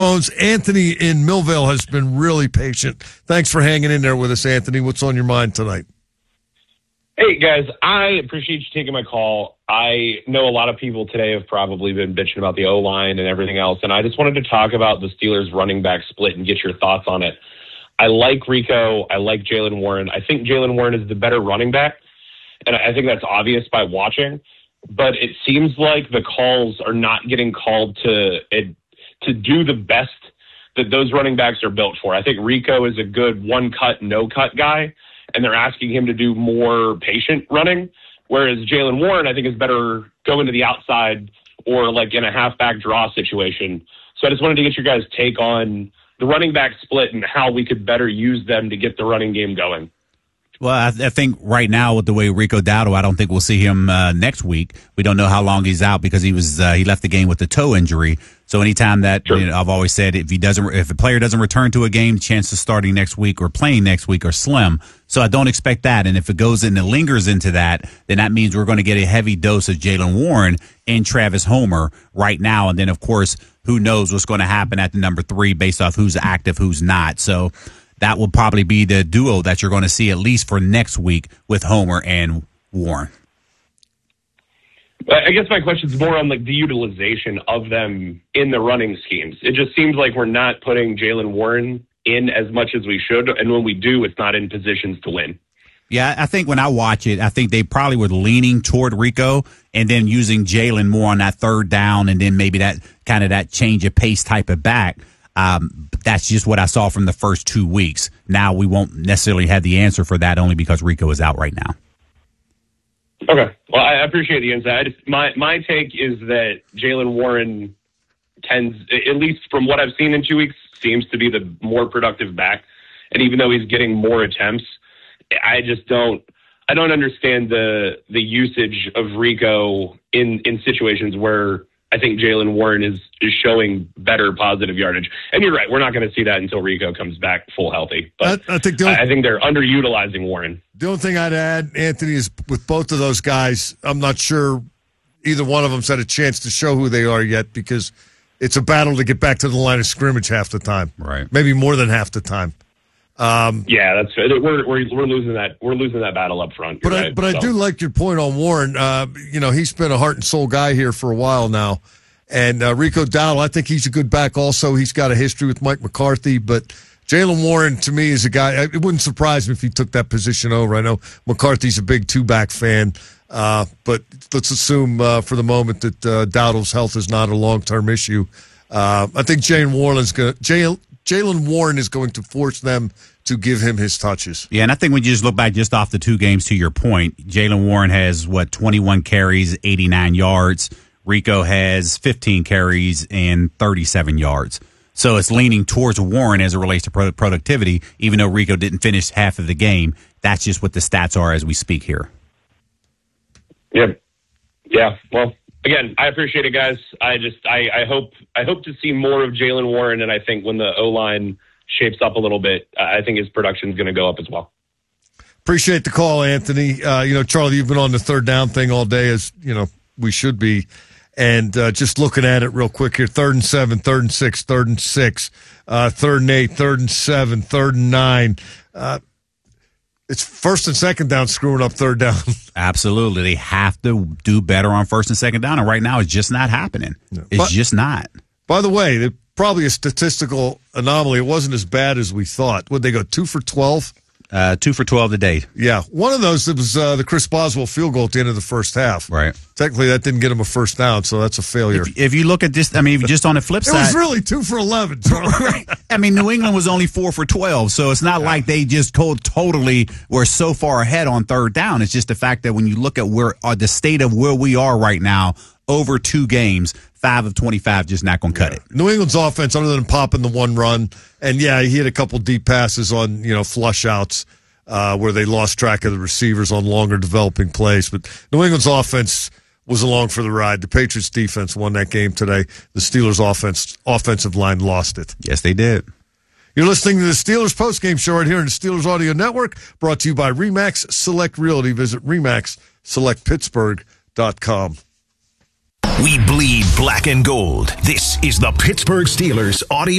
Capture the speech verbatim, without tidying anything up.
Anthony in Millvale has been really patient. Thanks for hanging in there with us, Anthony. What's on your mind tonight? Hey, guys, I appreciate you taking my call. I know a lot of people today have probably been bitching about the O-line and everything else, and I just wanted to talk about the Steelers running back split and get your thoughts on it. I like Rico. I like Jaylen Warren. I think Jaylen Warren is the better running back, and I think that's obvious by watching. But it seems like the calls are not getting called to to do the best that those running backs are built for. I think Rico is a good one-cut, no-cut guy, and they're asking him to do more patient running, whereas Jaylen Warren, I think, is better going to the outside or like in a halfback draw situation. So I just wanted to get your guys' take on the running back split and how we could better use them to get the running game going. Well, I, I think right now with the way Rico Dowdle, I don't think we'll see him uh, next week. We don't know how long he's out because he was uh, he left the game with a toe injury. So anytime that sure. you know, I've always said if he doesn't, if a player doesn't return to a game, chances of starting next week or playing next week are slim. So I don't expect that. And if it goes in and lingers into that, then that means we're going to get a heavy dose of Jaylen Warren and Travis Homer right now. And then of course, who knows what's going to happen at the number three based off who's active, who's not. So that will probably be the duo that you're going to see at least for next week with Homer and Warren. I guess my question is more on like the utilization of them in the running schemes. It just seems like we're not putting Jaylen Warren in as much as we should, and when we do, it's not in positions to win. Yeah, I think when I watch it, I think they probably were leaning toward Rico and then using Jaylen more on that third down and then maybe that kind of that change of pace type of back. Um, that's just what I saw from the first two weeks. Now we won't necessarily have the answer for that only because Rico is out right now. Okay. Well, I appreciate the insight. I just, my, my take is that Jaylen Warren tends, at least from what I've seen in two weeks, seems to be the more productive back. And even though he's getting more attempts, I just don't, I don't understand the, the usage of Rico in, in situations where I think Jaylen Warren is, is showing better positive yardage. And you're right, we're not going to see that until Rico comes back full healthy. But I, I, think, the only, I think they're underutilizing Warren. The only thing I'd add, Anthony, is with both of those guys, I'm not sure either one of them's had a chance to show who they are yet because it's a battle to get back to the line of scrimmage half the time. Right. Maybe more than half the time. Um, yeah, that's we're, we're we're losing that we're losing that battle up front. But I right, but so. I do like your point on Warren. Uh, you know, he's been a heart and soul guy here for a while now, and uh, Rico Dowdle, I think he's a good back. Also, he's got a history with Mike McCarthy. But Jaylen Warren, to me, is a guy. It wouldn't surprise me if he took that position over. I know McCarthy's a big two back fan, uh, but let's assume uh, for the moment that uh, Dowdle's health is not a long term issue. Uh, I think Jaylen Warren is going to Jaylen Warren is going to force them to give him his touches. Yeah, and I think when you just look back just off the two games, to your point, Jaylen Warren has, what, twenty-one carries, eighty-nine yards. Rico has fifteen carries and thirty-seven yards. So it's leaning towards Warren as it relates to productivity, even though Rico didn't finish half of the game. That's just what the stats are as we speak here. Yeah. Yeah, well, again, I appreciate it, guys. I just, I, I hope, I hope to see more of Jaylen Warren, and I think when the O-line shapes up a little bit, I think his production is going to go up as well. Appreciate the call, Anthony. Uh, you know, Charlie, you've been on the third down thing all day, as you know we should be. And uh, just looking at it real quick here: third and seven, third and six, third and six, uh, third and eight, third and seven, third and nine. Uh, it's first and second down screwing up third down. Absolutely, they have to do better on first and second down, and right now it's just not happening. Yeah. It's but, just not. By the way, they probably a statistical anomaly. It wasn't as bad as we thought. Would they go two for twelve? Uh, two for twelve today. Yeah. One of those, it was uh, the Chris Boswell field goal at the end of the first half. Right. Technically, that didn't get him a first down, so that's a failure. If, if you look at this, I mean, if you just on the flip side. It was really two for eleven, Charlie. Right. I mean, New England was only four for twelve, so it's not yeah. like they just told, totally were so far ahead on third down. It's just the fact that when you look at where uh, the state of where we are right now over two games, five of twenty-five just not going to cut yeah. it. New England's offense, other than popping the one run, and yeah, he had a couple deep passes on, you know, flush outs. Uh, where they lost track of the receivers on longer developing plays. But New England's offense was along for the ride. The Patriots' defense won that game today. The Steelers' offense offensive line lost it. Yes, they did. You're listening to the Steelers postgame show right here on the Steelers Audio Network, brought to you by RE/MAX Select Realty. Visit remax select pittsburgh dot com. We bleed black and gold. This is the Pittsburgh Steelers audio